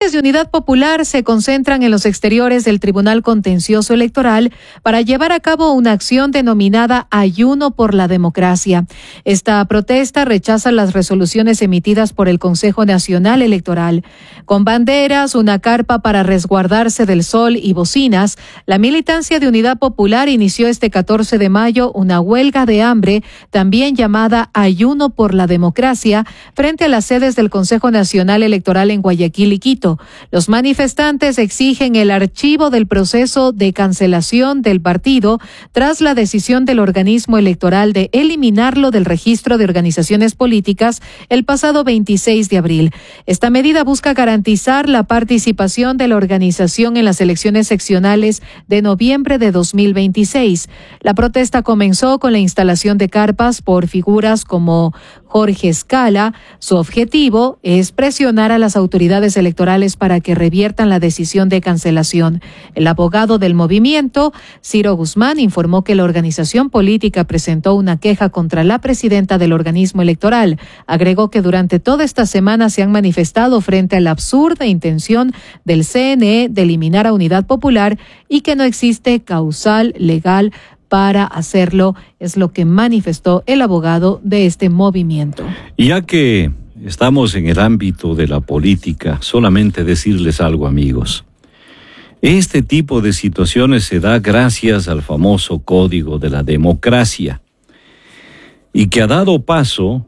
militantes de Unidad Popular se concentran en los exteriores del Tribunal Contencioso Electoral para llevar a cabo una acción denominada Ayuno por la Democracia. Esta protesta rechaza las resoluciones emitidas por el Consejo Nacional Electoral. Con banderas, una carpa para resguardarse del sol y bocinas, la militancia de Unidad Popular inició este 14 de mayo una huelga de hambre, también llamada Ayuno por la Democracia, frente a las sedes del Consejo Nacional Electoral en Guayaquil y Quito. Los manifestantes exigen el archivo del proceso de cancelación del partido tras la decisión del organismo electoral de eliminarlo del registro de organizaciones políticas el pasado 26 de abril. Esta medida busca garantizar la participación de la organización en las elecciones seccionales de noviembre de 2026. La protesta comenzó con la instalación de carpas por figuras como Jorge Escala. Su objetivo es presionar a las autoridades electorales para que reviertan la decisión de cancelación. El abogado del movimiento, Ciro Guzmán, informó que la organización política presentó una queja contra la presidenta del organismo electoral. Agregó que durante toda esta semana se han manifestado frente a la absurda intención del CNE de eliminar a Unidad Popular y que no existe causal legal para hacerlo, es lo que manifestó el abogado de este movimiento. Ya que estamos en el ámbito de la política, solamente decirles algo, amigos. Este tipo de situaciones se da gracias al famoso Código de la Democracia y que ha dado paso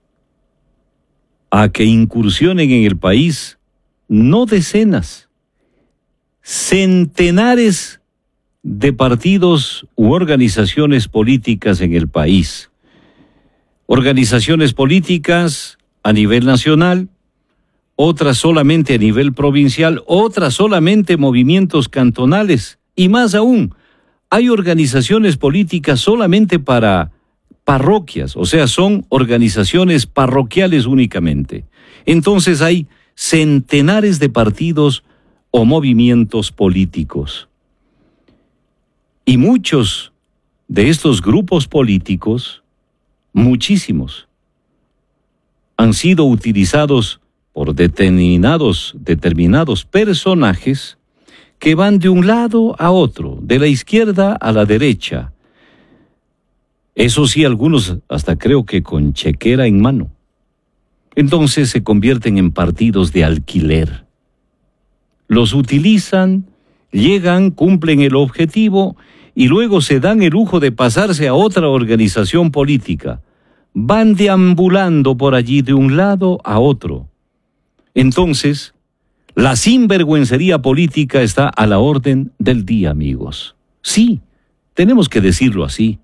a que incursionen en el país no decenas, centenares de partidos u organizaciones políticas en el país. Organizaciones políticas a nivel nacional, otras solamente a nivel provincial, otras solamente movimientos cantonales y más aún, hay organizaciones políticas solamente para parroquias, o sea, son organizaciones parroquiales únicamente. Entonces hay centenares de partidos o movimientos políticos. Y muchos de estos grupos políticos, muchísimos, han sido utilizados por determinados personajes que van de un lado a otro, de la izquierda a la derecha. Eso sí, algunos hasta creo que con chequera en mano. Entonces se convierten en partidos de alquiler. Los utilizan, llegan, cumplen el objetivo y luego se dan el lujo de pasarse a otra organización política. Van deambulando por allí de un lado a otro. Entonces, la sinvergüencería política está a la orden del día, amigos. Sí, tenemos que decirlo así.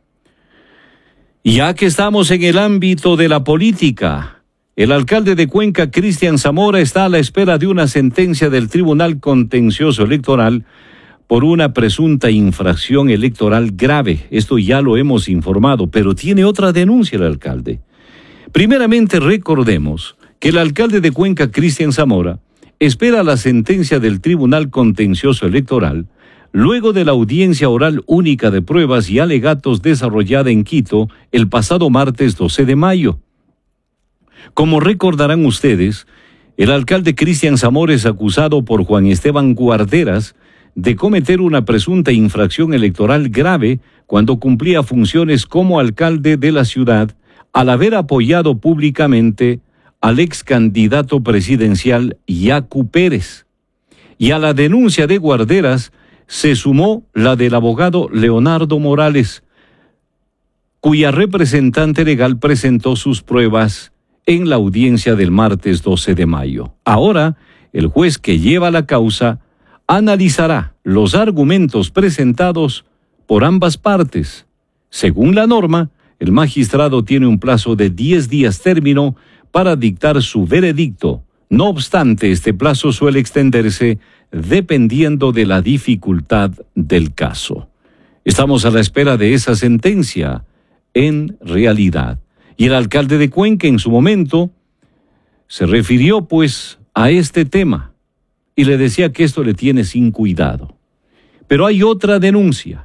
Ya que estamos en el ámbito de la política, el alcalde de Cuenca, Cristian Zamora, está a la espera de una sentencia del Tribunal Contencioso Electoral por una presunta infracción electoral grave. Esto ya lo hemos informado, pero tiene otra denuncia el alcalde. Primeramente, recordemos que el alcalde de Cuenca, Cristian Zamora, espera la sentencia del Tribunal Contencioso Electoral luego de la audiencia oral única de pruebas y alegatos desarrollada en Quito el pasado martes 12 de mayo. Como recordarán ustedes, el alcalde Cristian Zamora es acusado por Juan Esteban Guarderas de cometer una presunta infracción electoral grave cuando cumplía funciones como alcalde de la ciudad al haber apoyado públicamente al ex candidato presidencial Yacu Pérez. Y a la denuncia de Guarderas se sumó la del abogado Leonardo Morales, cuya representante legal presentó sus pruebas en la audiencia del martes 12 de mayo. Ahora, el juez que lleva la causa analizará los argumentos presentados por ambas partes. Según la norma, el magistrado tiene un plazo de 10 días término para dictar su veredicto. No obstante, este plazo suele extenderse dependiendo de la dificultad del caso. Estamos a la espera de esa sentencia, en realidad. Y el alcalde de Cuenca en su momento se refirió pues a este tema y le decía que esto le tiene sin cuidado. Pero hay otra denuncia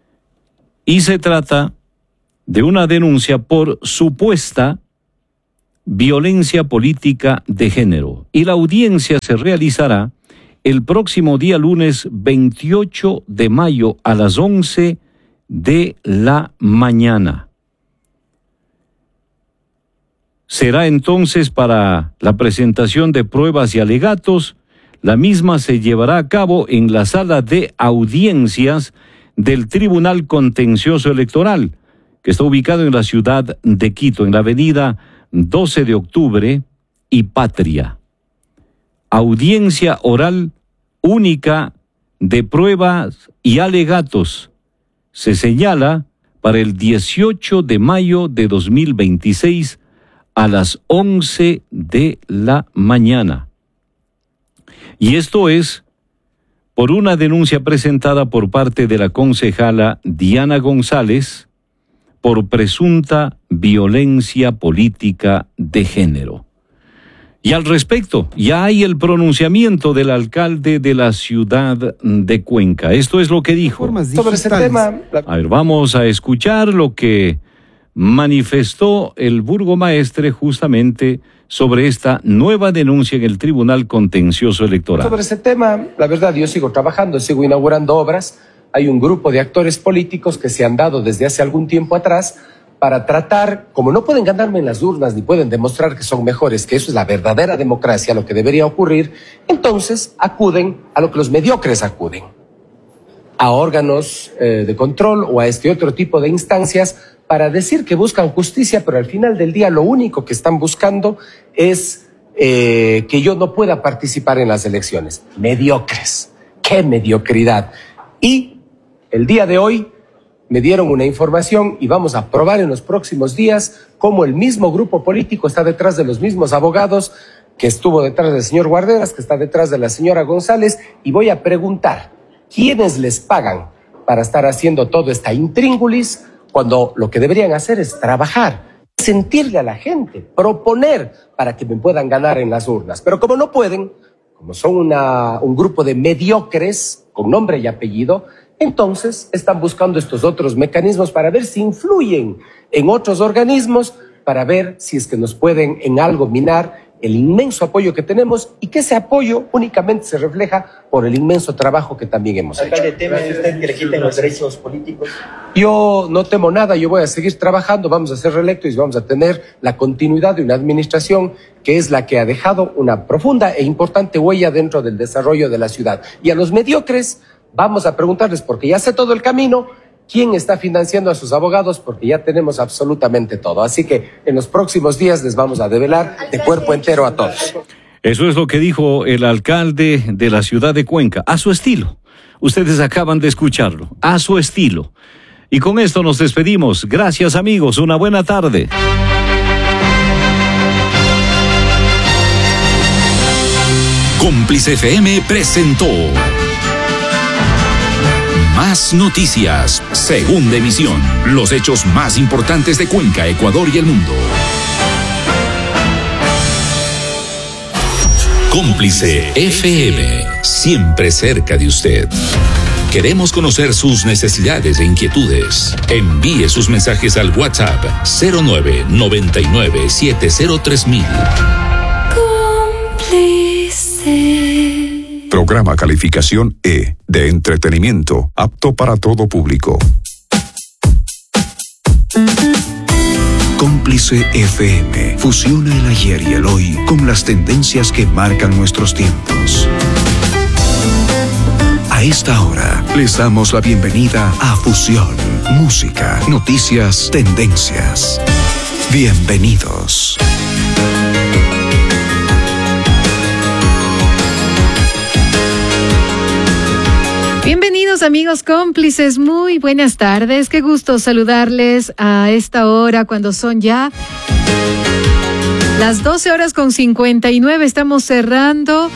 y se trata de una denuncia por supuesta violencia política de género. Y la audiencia se realizará el próximo día lunes 28 de mayo a las 11 de la mañana. Será entonces para la presentación de pruebas y alegatos. La misma se llevará a cabo en la sala de audiencias del Tribunal Contencioso Electoral, que está ubicado en la ciudad de Quito, en la avenida 12 de octubre y Patria. Audiencia oral única de pruebas y alegatos. Se señala para el 18 de mayo de 2026 a las 11 de la mañana. Y esto es por una denuncia presentada por parte de la concejala Diana González por presunta violencia política de género. Y al respecto, ya hay el pronunciamiento del alcalde de la ciudad de Cuenca. Esto es lo que dijo. Sobre ese tema. A ver, vamos a escuchar lo que manifestó el burgomaestre justamente sobre esta nueva denuncia en el Tribunal Contencioso Electoral. Sobre ese tema, la verdad, yo sigo trabajando, sigo inaugurando obras. Hay un grupo de actores políticos que se han dado desde hace algún tiempo atrás para tratar, como no pueden ganarme en las urnas ni pueden demostrar que son mejores, que eso es la verdadera democracia, lo que debería ocurrir, entonces acuden a lo que los mediocres acuden, a órganos de control o a este otro tipo de instancias para decir que buscan justicia, pero al final del día lo único que están buscando es que yo no pueda participar en las elecciones. Mediocres. ¡Qué mediocridad! Y el día de hoy me dieron una información y vamos a probar en los próximos días cómo el mismo grupo político está detrás de los mismos abogados que estuvo detrás del señor Guarderas, que está detrás de la señora González, y voy a preguntar, ¿quiénes les pagan para estar haciendo todo esta intríngulis cuando lo que deberían hacer es trabajar, sentirle a la gente, proponer para que me puedan ganar en las urnas? Pero como no pueden, como son un grupo de mediocres con nombre y apellido, entonces están buscando estos otros mecanismos para ver si influyen en otros organismos, para ver si es que nos pueden en algo minar el inmenso apoyo que tenemos y que ese apoyo únicamente se refleja por el inmenso trabajo que también hemos hecho. ¿Alcalde, teme usted que le quiten los derechos políticos? Yo no temo nada, yo voy a seguir trabajando, vamos a ser reelectos y vamos a tener la continuidad de una administración que es la que ha dejado una profunda e importante huella dentro del desarrollo de la ciudad. Y a los mediocres vamos a preguntarles, porque ya sé todo el camino, quién está financiando a sus abogados, porque ya tenemos absolutamente todo. Así que en los próximos días les vamos a develar de cuerpo entero a todos. Eso es lo que dijo el alcalde de la ciudad de Cuenca, a su estilo. Ustedes acaban de escucharlo, a su estilo. Y con esto nos despedimos. Gracias, amigos, una buena tarde. Cómplice FM presentó Más Noticias, segunda emisión. Los hechos más importantes de Cuenca, Ecuador y el mundo. Cómplice FM, siempre cerca de usted. Queremos conocer sus necesidades e inquietudes. Envíe sus mensajes al WhatsApp 0999703000. Cómplice. Programa calificación E, de entretenimiento, apto para todo público. Cómplice FM fusiona el ayer y el hoy con las tendencias que marcan nuestros tiempos. A esta hora les damos la bienvenida a Fusión, música, noticias, tendencias. Bienvenidos. Bienvenidos, amigos cómplices, muy buenas tardes, qué gusto saludarles a esta hora cuando son ya las 12:59, estamos cerrando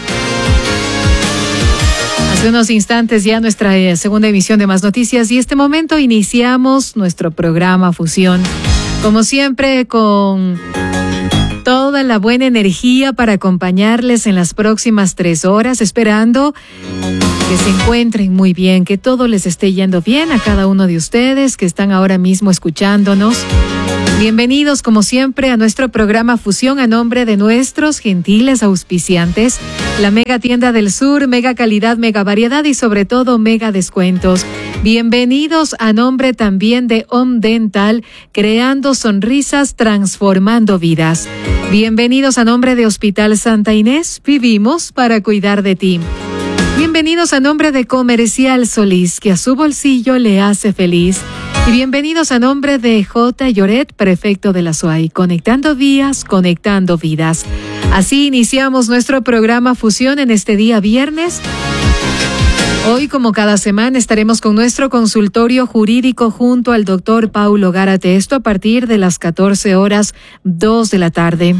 hace unos instantes ya nuestra segunda emisión de Más Noticias y este momento iniciamos nuestro programa Fusión, como siempre con toda la buena energía para acompañarles en las próximas 3 horas, esperando que se encuentren muy bien, que todo les esté yendo bien a cada uno de ustedes que están ahora mismo escuchándonos Bienvenidos como siempre a nuestro programa Fusión a nombre de nuestros gentiles auspiciantes, la Mega Tienda del Sur, mega calidad, mega variedad y sobre todo mega descuentos. Bienvenidos a nombre también de Om Dental, creando sonrisas, transformando vidas. Bienvenidos a nombre de Hospital Santa Inés, vivimos para cuidar de ti. Bienvenidos a nombre de Comercial Solís, que a su bolsillo le hace feliz. Y bienvenidos a nombre de J. Lloret, prefecto de la SUAY, conectando días, conectando vidas. Así iniciamos nuestro programa Fusión en este día viernes. Hoy, como cada semana, estaremos con nuestro consultorio jurídico junto al doctor Paulo Gárate, esto a partir de las 14:02 de la tarde.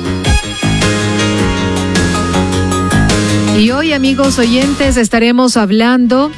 Y hoy, amigos oyentes, estaremos hablando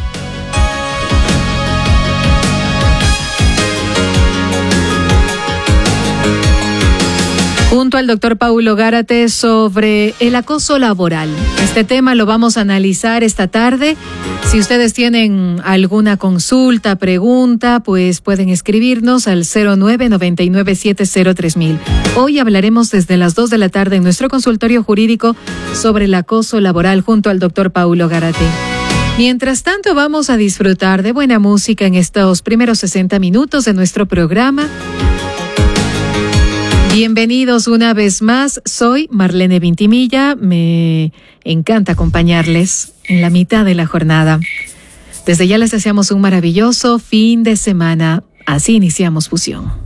junto al doctor Paulo Gárate sobre el acoso laboral. Este tema lo vamos a analizar esta tarde. Si ustedes tienen alguna consulta, pregunta, pues pueden escribirnos al 0999703000. Hoy hablaremos desde las 2 de la tarde en nuestro consultorio jurídico sobre el acoso laboral junto al doctor Paulo Gárate. Mientras tanto, vamos a disfrutar de buena música en estos primeros 60 minutos de nuestro programa. Bienvenidos una vez más, soy Marlene Vintimilla, me encanta acompañarles en la mitad de la jornada. Desde ya les deseamos un maravilloso fin de semana, así iniciamos Fusión.